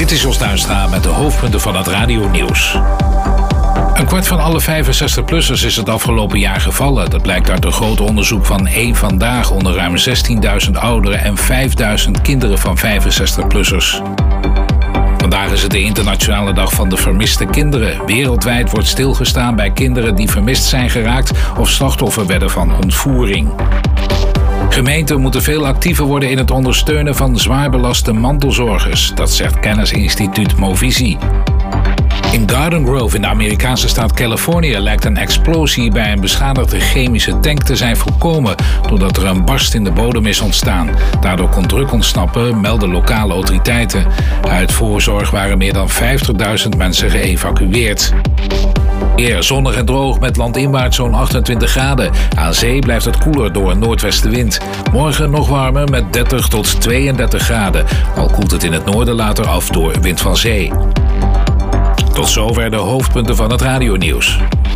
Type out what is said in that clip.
Dit is Jos Duinstra met de hoofdpunten van het radionieuws. Een kwart van alle 65-plussers is het afgelopen jaar gevallen. Dat blijkt uit een groot onderzoek van Eén Vandaag onder ruim 16.000 ouderen en 5.000 kinderen van 65-plussers. Vandaag is het de internationale dag van de vermiste kinderen. Wereldwijd wordt stilgestaan bij kinderen die vermist zijn geraakt of slachtoffer werden van ontvoering. Gemeenten moeten veel actiever worden in het ondersteunen van zwaar belaste mantelzorgers. Dat zegt kennisinstituut Movisie. In Garden Grove in de Amerikaanse staat Californië lijkt een explosie bij een beschadigde chemische tank te zijn voorkomen doordat er een barst in de bodem is ontstaan. Daardoor kon druk ontsnappen, melden lokale autoriteiten. Uit voorzorg waren meer dan 50.000 mensen geëvacueerd. Weer zonnig en droog met landinwaarts zo'n 28 graden. Aan zee blijft het koeler door een noordwestenwind. Morgen nog warmer met 30 tot 32 graden. Al koelt het in het noorden later af door wind van zee. Tot zover de hoofdpunten van het radionieuws.